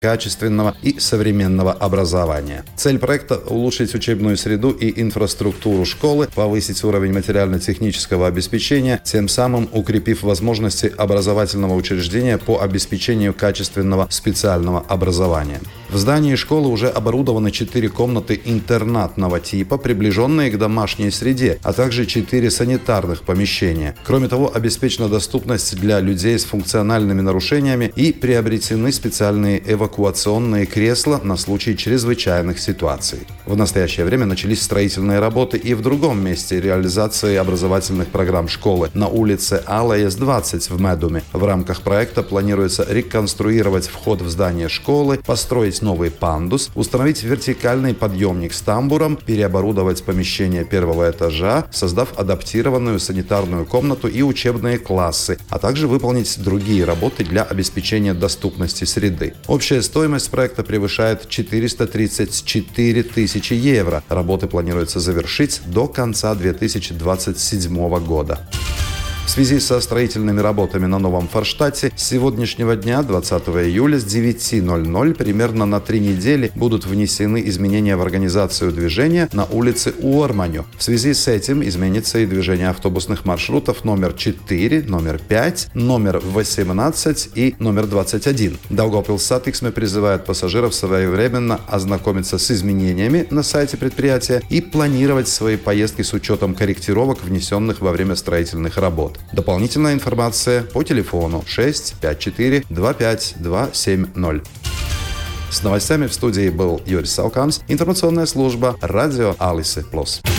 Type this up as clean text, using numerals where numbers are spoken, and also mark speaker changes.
Speaker 1: качественного и современного образования. Цель проекта – улучшить учебную среду и инфраструктуру школы, повысить уровень материально-технического обеспечения, тем самым укрепив возможности образовательного учреждения по обеспечению качественного специального образования. В здании школы уже оборудованы 4 комнаты интернатного типа, приближенные к домашней среде, а также 4 санитарных помещения. Кроме того, обеспечена доступность для людей с функциональными нарушениями и приобретены специальные эвакуационные кресла на случай чрезвычайных ситуаций. В настоящее время начались строительные работы и в другом месте реализации образовательных программ школы на улице Алаес 20 в Медуме. В рамках проекта планируется реконструировать вход в здание школы, построить новый пандус, установить вертикальный подъемник с тамбуром, переоборудовать помещение первого этажа, создав адаптированную санитарную комнату и учебные классы, а также выполнить другие работы для обеспечения доступности среды. Общая стоимость проекта превышает 434 тысячи евро. Работы планируется завершить до конца 2027 года. В связи со строительными работами на Новом Форштадте с сегодняшнего дня, 20 июля, с 9:00 примерно на 3 недели будут внесены изменения в организацию движения на улице Уорманю. В связи с этим изменится и движение автобусных маршрутов номер 4, номер 5, номер 18 и номер 21. Daugavpils призывает пассажиров своевременно ознакомиться с изменениями на сайте предприятия и планировать свои поездки с учетом корректировок, внесенных во время строительных работ. Дополнительная информация по телефону 654 25 270. С новостями в студии был Юрий Сауканс, информационная служба радио Алисы Плюс.